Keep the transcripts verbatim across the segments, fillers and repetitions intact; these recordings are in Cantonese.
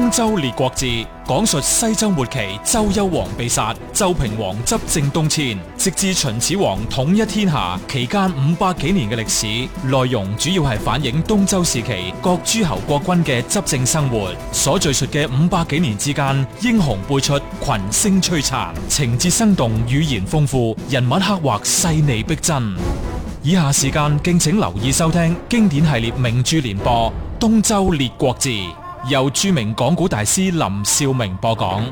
東周列國志》講述西周末期周幽王被殺，周平王執政東遷，直至秦始皇統一天下期間五百幾年嘅歷史。內容主要係反映東周時期各諸侯國君嘅執政生活。所敘述嘅五百幾年之間，英雄輩出，群星璀璨，情節生動，語言豐富，人物刻畫細膩逼真。以下時間敬請留意收聽經典系列名著連播《東周列國志》，由著名講古大師林兆明播講。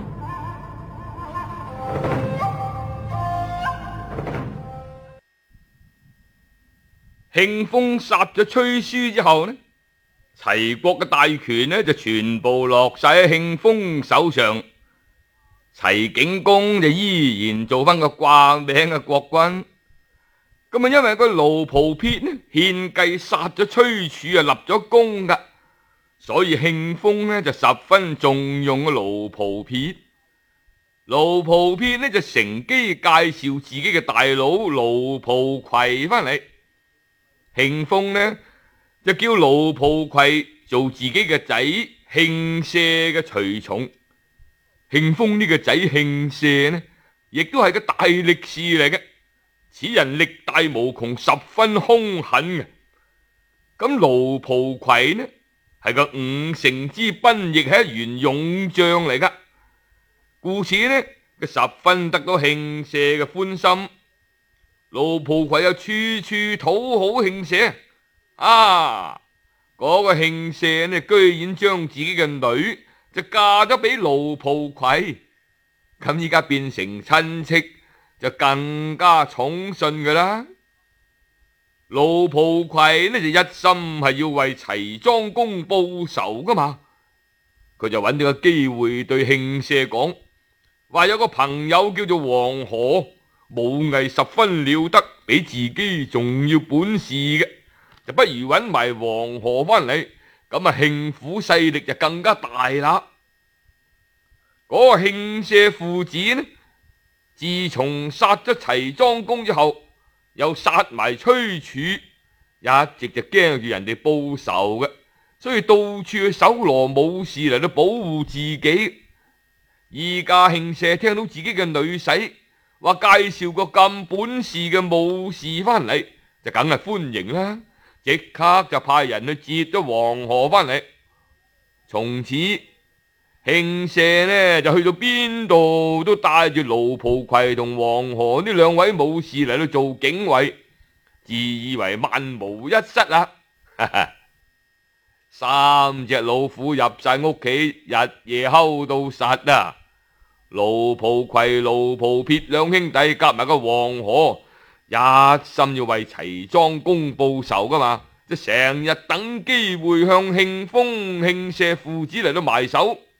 慶豐殺咗崔書之後呢，齊國嘅大權呢就全部落晒喺慶豐手上。齊景公就依然做翻個掛名嘅國君。咁啊，因為個盧蒲撇呢獻計殺咗崔柱啊，立咗功噶，所以慶豐呢就十分重用個盧蒲撇。盧蒲撇呢就乘機介紹自己嘅大佬盧蒲葵翻嚟。慶豐呢就叫盧蒲葵做自己嘅仔慶赦嘅隨從。慶豐呢個仔慶赦呢，亦都係個大力士嚟嘅。此人力大無窮，十分兇狠嘅。咁盧蒲葵呢係個五成之兵役，係一員勇將嚟噶，故此呢佢十分得到慶赦嘅歡心。盧蒲葵又處處討好慶赦啊！嗰、那個慶赦呢，居然將自己嘅女就嫁咗俾盧蒲葵，咁依家變成親戚，就更加寵信噶啦。盧蒲葵呢就一心係要為齊莊公報仇噶嘛，佢就揾到個機會對慶赦講，話有個朋友叫做黃河，武藝十分了得，比自己仲要本事嘅，就不如揾埋黃河翻嚟，咁啊慶府勢力就更加大啦。嗰、那個慶赦父子呢，自從殺咗齊莊公之後，又殺埋崔柱，一直就驚住人哋報仇嘅，所以到處去搜羅武士嚟到保護自己。依家慶赦聽到自己嘅女婿話介紹個咁本事嘅武士翻嚟，就梗係歡迎啦，即刻就派人去接咗黃河翻嚟。從此慶赦呢就去到邊度都帶住盧蒲葵同黃河呢兩位武士嚟到做警衛，自以為萬無一失啦。三隻老虎入晒屋企，日夜睺到實啊！盧蒲葵、盧蒲撇兩兄弟夾埋個黃河，一心要為齊莊公報仇噶嘛，就成日等機會向慶豐、慶赦父子嚟到埋手。